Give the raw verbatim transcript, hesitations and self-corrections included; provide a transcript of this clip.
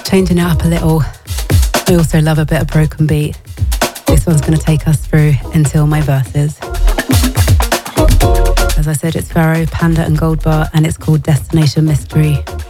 changing it up a little. We also love a bit of broken beat. This one's going to take us through until my verses. As I said, it's Pharaoh, Panda and Goldbar, and it's called Destination Mystery.